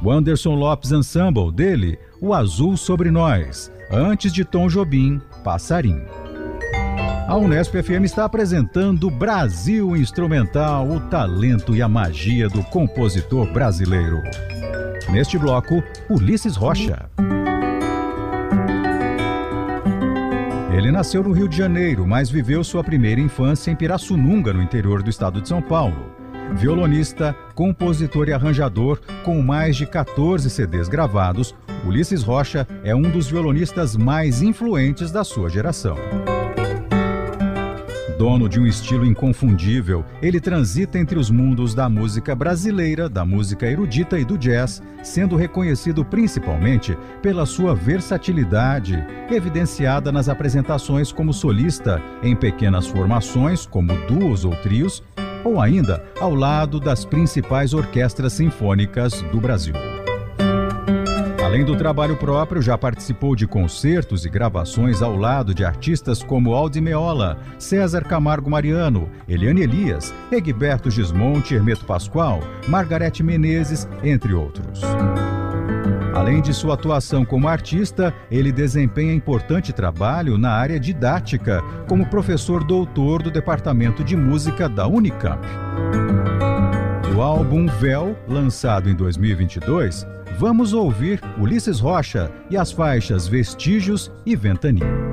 O Anderson Lopes Ensemble, dele, O Azul Sobre Nós. Antes de Tom Jobim, Passarinho. A Unesp FM está apresentando Brasil Instrumental, o talento e a magia do compositor brasileiro. Neste bloco, Ulisses Rocha. Ele nasceu no Rio de Janeiro, mas viveu sua primeira infância em Pirassununga, no interior do estado de São Paulo. Violonista, compositor e arranjador, com mais de 14 CDs gravados, Ulisses Rocha é um dos violonistas mais influentes da sua geração. Dono de um estilo inconfundível, ele transita entre os mundos da música brasileira, da música erudita e do jazz, sendo reconhecido principalmente pela sua versatilidade, evidenciada nas apresentações como solista, em pequenas formações, como duos ou trios, ou ainda ao lado das principais orquestras sinfônicas do Brasil. Além do trabalho próprio, já participou de concertos e gravações ao lado de artistas como Aldi Meola, César Camargo Mariano, Eliane Elias, Egberto Gismonti, Hermeto Pascoal, Margarete Menezes, entre outros. Além de sua atuação como artista, ele desempenha importante trabalho na área didática, como professor doutor do Departamento de Música da Unicamp. Do álbum Véu, lançado em 2022, vamos ouvir Ulisses Rocha e as faixas Vestígios e Ventania.